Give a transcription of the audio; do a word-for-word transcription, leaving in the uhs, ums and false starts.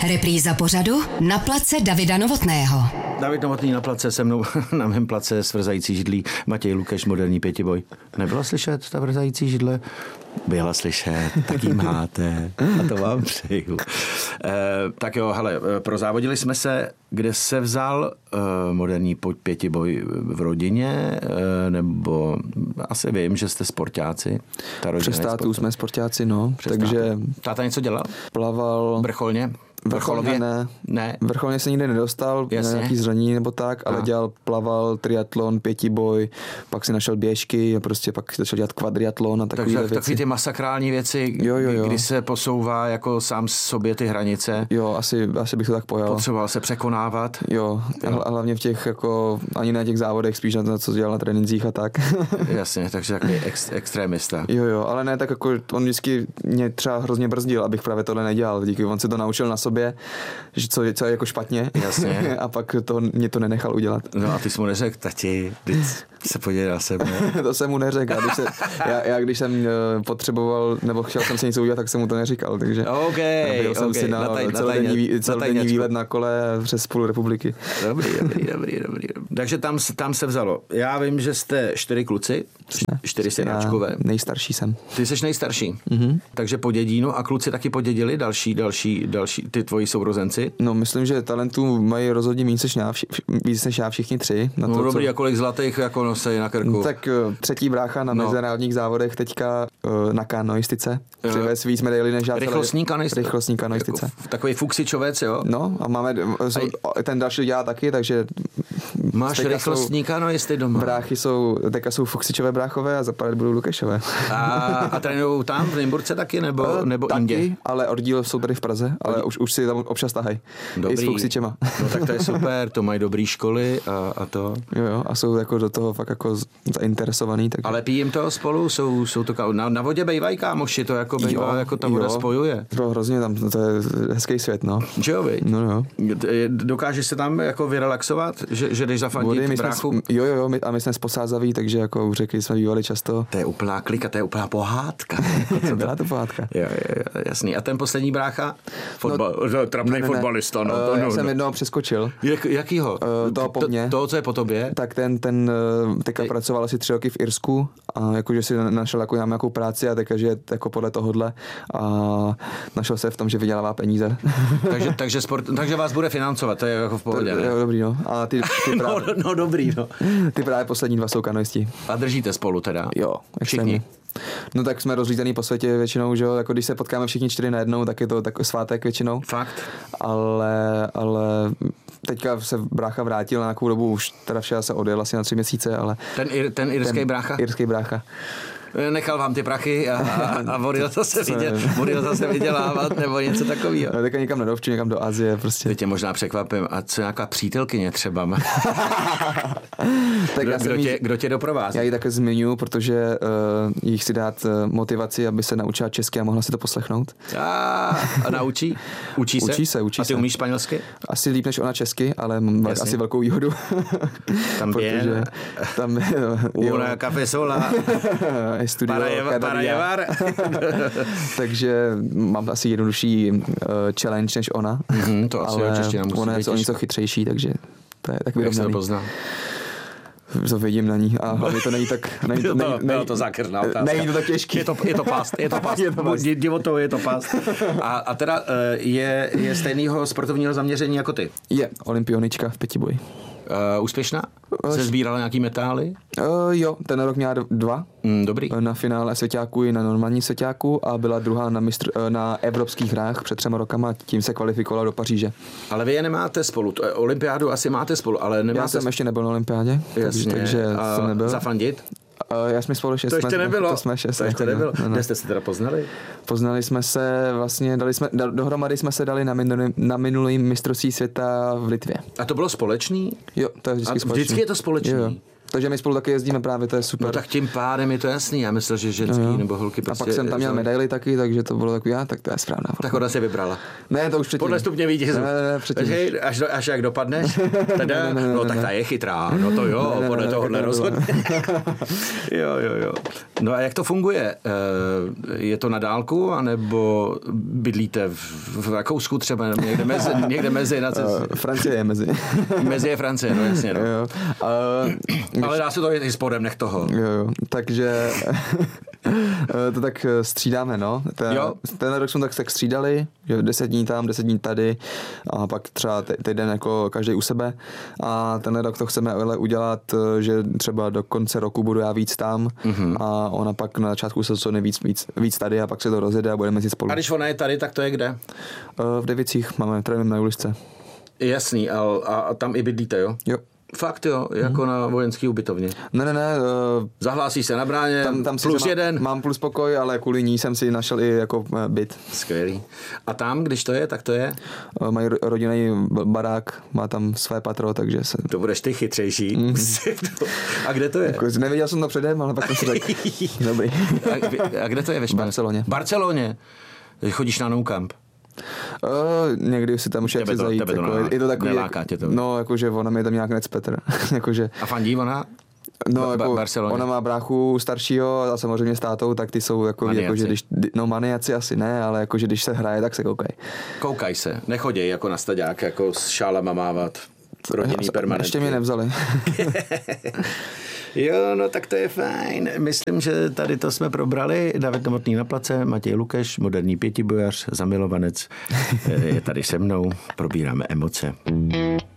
Repríza pořadu Na place Davida Novotného. David Novotný na place, se mnou na mém place svrzající židlí Matěj Lukeš, moderní pětiboj. Nebyla slyšet ta vrzající židle? Byla slyšet, tak jí máte a to vám přeju. E, tak jo, hele, prozávodili jsme se, kde se vzal e, moderní pětiboj v rodině, e, nebo asi vím, že jste sportáci. Přes tátu jsme sportáci, no. Přes takže tátu. Táta něco dělal? Plaval. Vrcholně? Vrcholně ne. ne. Vrcholně se nikdy nedostal, Jasně. nějaký zranění nebo tak, ale a. dělal, plaval, triatlon, pětiboj, pak si našel běžky a prostě pak začal dělat kvadriatlon a takové věci. Takový ty masakrální věci, jo, jo, jo. kdy se posouvá jako sám sobě ty hranice. Jo, asi, asi bych to tak pojal. Potřeboval se překonávat. Jo, jo. A hlavně v těch jako, ani na těch závodech, spíš na to, co dělal na trénincích a tak. Jasně, takže takový ex, extrémista. Jo, jo, ale ne tak jako, on vždycky mě třeba hrozně brzdil, abych právě tohle nedělal. Díky, on se to naučil na sobě, že co, co je jako špatně. Jasně. A pak to, mě to nenechal udělat. No a ty jsi mu neřekl, tati, teď se podívej na sebe. To jsem mu neřekl. Když se, já, já když jsem potřeboval, nebo chtěl jsem si něco udělat, tak jsem mu to neříkal. Takže okay, byl jsem okay. si na, na taj, celodenní, na celodenní výlet na kole přes půl republiky. Dobrý, dobrý, dobrý, dobrý. Takže tam, tam se vzalo. Já vím, že jste čtyři kluci, čtyři synáčkové. Nejstarší jsem. Ty jsi nejstarší. Mm-hmm. Takže po dědínu a kluci taky podědili další, další, další, ty tvoji sourozenci? No, myslím, že talentů mají rozhodně víc než já, vši, víc než já všichni tři. Na no to, dobrý, co... a kolik zlatých jako nosej na krku? No, tak třetí brácha na no. mezinárodních závodech teďka uh, na kanoistice. Přivez víc medailí než já. Rychlostní kanoistice. Rychlostní kanoistice. Jako takový fuksičovec, jo? No a máme, jsou, ten další dělá taky, takže... Máš rychlostní kanoisty doma. Bráchy jsou, teďka jsou fuksičové bráchové a za pár budou Lukešové. A, a trénujou tam v Nymburce taky, nebo, uh, nebo taky, jinde? Ale oddíl jsou tady v Praze, ale už, už si tam občas tahají. I s fuksičema. No tak to je super, to mají dobrý školy a, a to. Jo, jo, a jsou jako do toho fakt jako zainteresovaný. Takže... Ale pijí jim to spolu, jsou, jsou to na, na vodě bejvají kámoši, to jako bejvá, jako ta voda jo. spojuje. To hrozně tam, to je hezký svět, no. Že jo, viď? No jo. Dokážeš se tam jako vyrelaxovat, že, že jdeš zafandit bráchu? Jo, jo, jo, my, a my jsme z Posázaví, takže jako u řeky jsme bývali často. To je úplná klika, to je úplná pohádka. Co byla to pohádka? Jo, jo, jo, jasný. A ten poslední brácha? Fotbal, no, trapnej ne, fotbalista, no. Uh, to, no já jsem no. jednoho přeskočil. Jak, jakýho? Uh, toho po mně. To, co je po tobě? Tak ten, ten teďka Ty... pracoval asi tři roky v Irsku a jakože si našel jako nějakou práci a teďka žije jako podle tohodle a našel se v tom, že vydělává peníze. takže, takže, sport, takže vás bude financovat, to je jako v pohodě, to, ne? Jo, dobrý, no. A ty, ty právě, no, no, dobrý, no. Ty právě poslední dva jsou kanoisti. A držíte spolu teda? Jo, všichni. No tak jsme rozřízený po světě většinou, že jo, jako když se potkáme všichni čtyři najednou, tak je to takový svátek většinou. Fakt? Ale, ale teďka se brácha vrátil na nějakou dobu, už teda vše se odjel asi na tři měsíce, ale... Ten, ir, ten irský ten brácha? Irský brácha. Nechal vám ty prachy a, a, a odjel zase, vyděl, odjel zase vydělávat nebo něco takového. No, teďka někam na dovču, někam do Asie prostě. Teď tě možná překvapím. A co nějaká přítelkyně třeba? tak kdo, já kdo, jí, tě, kdo tě doprovází? Já ji také zmiňuji, protože uh, jí chci dát uh, motivaci, aby se naučila česky a mohla si to poslechnout. A, a naučí? Učí se? Učí se, učí a ty se. umíš španělsky? Asi líp než ona česky, ale mám Jasně. asi velkou výhodu. Tam protože tam una café sola. Studio Para llevar. Takže mám asi jednodušší uh, challenge než ona. Mm-hmm, to asi ale čeština musí ona je o něco chytřejší, takže to je tak vyrovnaný. Jak se to pozná? To vidím na ní a hlavně to není tak... Není to, nej, nej, nej, to zákeřná otázka. Není to tak těžký. Je to, je to past, je to past. je to past. Divotou je to past. A, a teda je, je stejného sportovního zaměření jako ty? Je, olympionička v pětiboji. Uh, úspěšná? Se sbírala nějaký metály? Uh, jo, ten rok měla dva. Mm, dobrý. Na finále svěťáku i na normální svěťáku a byla druhá na, mistr, na evropských hrách před třema rokama, tím se kvalifikovala do Paříže. Ale vy je nemáte spolu, to je, olympiádu asi máte spolu, ale nemáte... Já jsem ještě nebyl na olympiádě, Jasně. takže a jsem nebyl. Zafandit? Uh, já jsme spolu šest. To ještě nebylo. To jsme šest. To ještě nebylo. No, no. Kde jste se teda poznali? Poznali jsme se vlastně, dali jsme, dohromady jsme se dali na, minulý, na minulým mistrovství světa v Litvě. A to bylo společný? Jo, to je vždycky A společný. Vždycky je to společný? Jo. Takže my spolu taky jezdíme právě, to je super. No tak tím pádem je to jasný, já myslel, že ženský no, nebo holky prostě... A pak jsem tam měl medaily taky, takže to bylo takový, já, tak to je správná. Tak ona se vybrala. Ne, to už předtím. Podle stupně vítězů. Ne, ne, ne, předtím. Takže až, do, až jak dopadneš, teda, ne, ne, ne, no tak ta je chytrá, no to jo, ne, podle ne, tohohle rozhodně. jo, jo, jo. No a jak to funguje? Je to na dálku, anebo bydlíte v Rakousku třeba, někde mezi, někde mezi na cestě? Francie je mezi. Mezi je Francie, no jasně. No. Jo, uh, ale dá se to i spodem, nech toho. Jo, jo. Takže to tak střídáme, no. Ten, ten rok jsme tak, tak střídali, že deset dní tam, deset dní tady a pak třeba týden jako každý u sebe a ten rok to chceme ale udělat, že třeba do konce roku budu já víc tam mm-hmm. a ona pak na začátku se co nejvíc víc, víc tady a pak se to rozjede a budeme si spolu. A když ona je tady, tak to je kde? V Devicích máme, trénujeme na uličce. Jasný, a, a tam i bydlíte, jo? Jo. Fakt jo, jako hmm. na vojenský ubytovně. Ne, ne, ne. Uh, Zahlásíš se na bráně, tam, tam plus má, jeden. Mám plus pokoj, ale kvůli ní jsem si našel i jako byt. Skvělý. A tam, když to je, tak to je? Uh, mají rodinný barák, má tam své patro, takže se... To budeš ty chytřejší. Mm. A kde to je? Jako, nevěděl jsem to předem, ale pak jsem si řekl, dobrý. a, a kde to je ve Španělsku? Barceloně. Barceloně. Chodíš na no camp? Uh, někdy si tam už chci zajít. Tebe to jako, nevá, je to takový, neláká tě to. No, jakože ona mi je tam nějak necpetr. jakože, a fandí ona? No, ba- jako, Barceloně. Ona má bráchu staršího a samozřejmě s tátou, tak ty jsou jako, jakože když, no maniaci asi ne, ale jakože když se hraje, tak se koukají. Koukaj se, nechodí jako na staďák, jako s šálama mávat rodinný permanentky. Ještě mě nevzali. Jo, no tak to je fajn. Myslím, že tady to jsme probrali. David Novotný na place, Matěj Lukeš, moderní pětibojař, zamilovanec, je tady se mnou, probíráme emoce.